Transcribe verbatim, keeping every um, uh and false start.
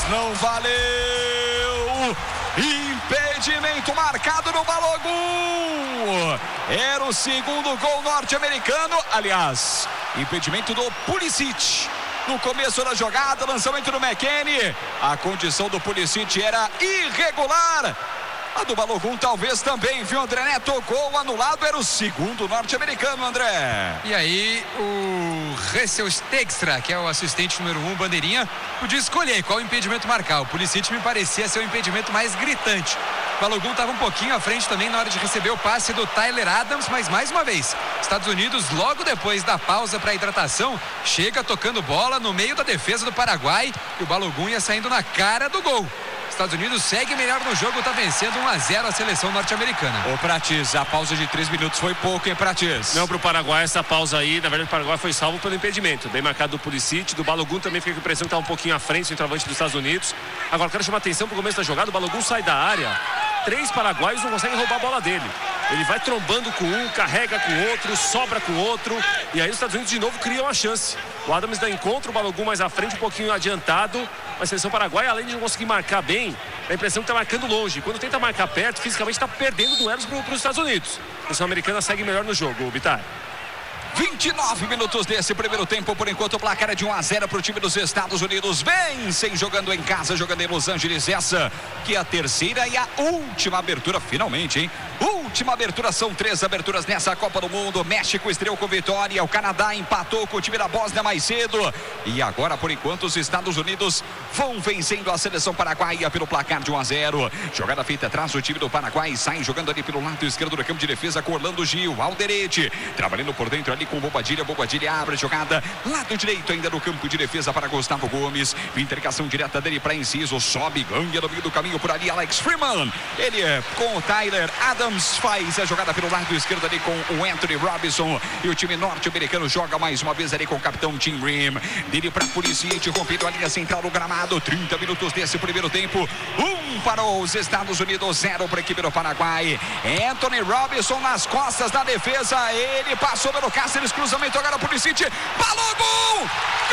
não valeu. Impedimento marcado no Balogun. Era o segundo gol norte-americano. Aliás, impedimento do Pulisic. No começo da jogada, lançamento do McKennie. A condição do Pulisic era irregular. A do Balogun talvez também, viu, André Neto? Gol anulado, era o segundo norte-americano, André. E aí o Ressel Stegstra, que é o assistente número um, bandeirinha, podia escolher qual impedimento marcar. O Pulisic me parecia ser o impedimento mais gritante. O Balogun estava um pouquinho à frente também na hora de receber o passe do Tyler Adams, mas mais uma vez, Estados Unidos, logo depois da pausa para hidratação, chega tocando bola no meio da defesa do Paraguai e o Balogun ia saindo na cara do gol. Estados Unidos segue melhor no jogo, está vencendo um a zero a seleção norte-americana. Ô Pratis, a pausa de três minutos foi pouco, hein, Pratis? Não, para o Paraguai essa pausa aí, na verdade o Paraguai foi salvo pelo impedimento, bem marcado do Pulisic, do Balogun também fica com a impressão que está um pouquinho à frente do centroavante dos Estados Unidos. Agora quero chamar a atenção para o começo da jogada, o Balogun sai da área, três paraguaios não conseguem roubar a bola dele. Ele vai trombando com um, carrega com outro, sobra com outro, e aí os Estados Unidos de novo criam a chance. O Adams dá encontro, o Balogun mais à frente, um pouquinho adiantado. A seleção paraguaia, além de não conseguir marcar bem, dá a impressão que está marcando longe. Quando tenta marcar perto, fisicamente está perdendo duelos para os Estados Unidos. A seleção americana segue melhor no jogo, o Bitar. vinte e nove minutos desse primeiro tempo, por enquanto o placar é de um a zero para o time dos Estados Unidos. Vencem jogando em casa, jogando em Los Angeles. Essa que é a terceira e a última abertura, finalmente, hein? Última abertura, são três aberturas nessa Copa do Mundo. México estreou com vitória, o Canadá empatou com o time da Bósnia mais cedo. E agora, por enquanto, os Estados Unidos vão vencendo a seleção paraguaia pelo placar de um a zero. Jogada feita atrás, o time do Paraguai sai jogando ali pelo lado esquerdo do campo de defesa com Orlando Gil, Alderete, trabalhando por dentro ali com Bobadilha, Bobadilha abre a jogada, lado direito ainda no campo de defesa para Gustavo Gomes, interligação direta dele para Enciso, sobe, ganha no meio do caminho por ali, Alex Freeman, ele é com o Tyler Adams, faz a jogada pelo lado esquerdo ali com o Anthony Robinson, e o time norte-americano joga mais uma vez ali com o capitão Tim Ream, dele para Pulisic, rompendo a linha central do gramado, trinta minutos desse primeiro tempo, um para os Estados Unidos, zero para a equipe do Paraguai. Anthony Robinson nas costas da defesa, ele passou pelo Cáceres, cruzamento agora Pulisic, Balogun!